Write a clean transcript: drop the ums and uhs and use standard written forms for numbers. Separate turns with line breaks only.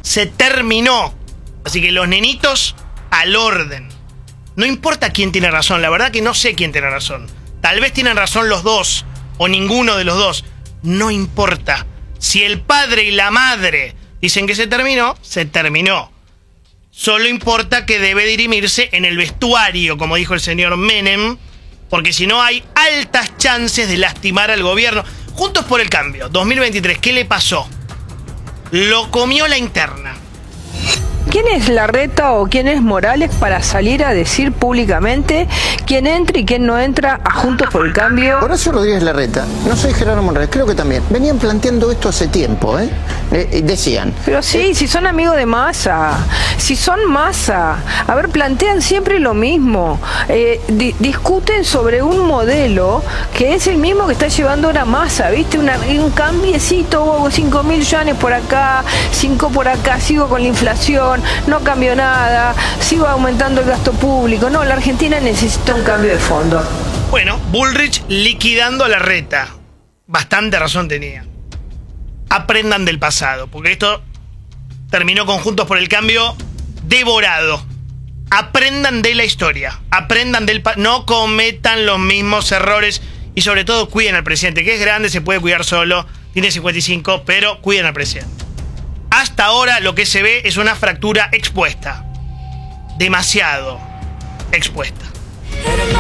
se terminó. Así que los nenitos al orden. No importa quién tiene razón, la verdad que no sé quién tiene razón. Tal vez tienen razón los dos, o ninguno de los dos. No importa. Si el padre y la madre dicen que se terminó, se terminó. Solo importa que debe dirimirse en el vestuario, como dijo el señor Menem, porque si no hay altas chances de lastimar al gobierno. Juntos por el Cambio, 2023, ¿qué le pasó? Lo comió la interna.
¿Quién es Larreta o quién es Morales para salir a decir públicamente quién entra y quién no entra a Juntos por el Cambio?
Horacio Rodríguez Larreta, no soy Gerardo Morales, creo que también. Venían planteando esto hace tiempo, decían.
Pero sí, si son amigos de Massa, si son Massa, a ver, plantean siempre lo mismo. Discuten sobre un modelo que es el mismo que está llevando ahora Massa, ¿viste? Un cambiecito, 5.000 yuanes por acá, 5 por acá, sigo con la inflación. No cambió nada, sigo aumentando el gasto público. No, la Argentina necesita un cambio de fondo.
Bueno, Bullrich liquidando a Larreta. Bastante razón tenía. Aprendan del pasado, porque esto terminó con Juntos por el Cambio devorado. Aprendan de la historia, aprendan no cometan los mismos errores y sobre todo cuiden al presidente, que es grande, se puede cuidar solo, tiene 55, pero cuiden al presidente. Hasta ahora lo que se ve es una fractura expuesta. Demasiado expuesta.